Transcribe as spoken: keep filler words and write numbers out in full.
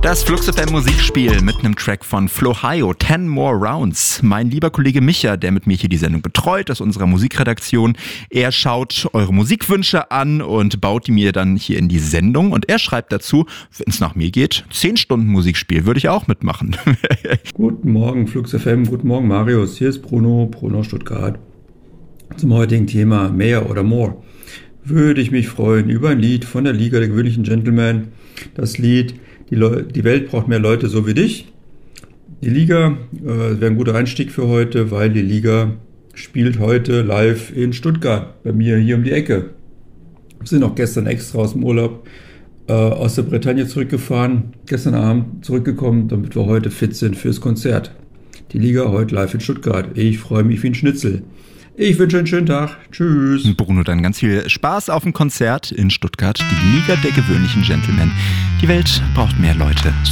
Das Flux F M Musikspiel mit einem Track von Flohio, ten more rounds. Mein lieber Kollege Micha, der mit mir hier die Sendung betreut aus unserer Musikredaktion, er schaut eure Musikwünsche an und baut die mir dann hier in die Sendung. Und er schreibt dazu, wenn es nach mir geht, zehn Stunden Musikspiel, würde ich auch mitmachen. Guten Morgen Flux F M, guten Morgen Marius, hier ist Bruno, Bruno Stuttgart. Zum heutigen Thema Mehr oder More würde ich mich freuen über ein Lied von der Liga der gewöhnlichen Gentlemen. Das Lied Die, Leu- die Welt braucht mehr Leute so wie dich. Die Liga äh, wäre ein guter Einstieg für heute, weil die Liga spielt heute live in Stuttgart, bei mir hier um die Ecke. Wir sind auch gestern extra aus dem Urlaub äh, aus der Bretagne zurückgefahren, gestern Abend zurückgekommen, damit wir heute fit sind fürs Konzert. Die Liga heute live in Stuttgart. Ich freue mich wie ein Schnitzel. Ich wünsche einen schönen Tag. Tschüss. Bruno, dann ganz viel Spaß auf dem Konzert in Stuttgart. Die Liga der gewöhnlichen Gentlemen. Die Welt braucht mehr Leute.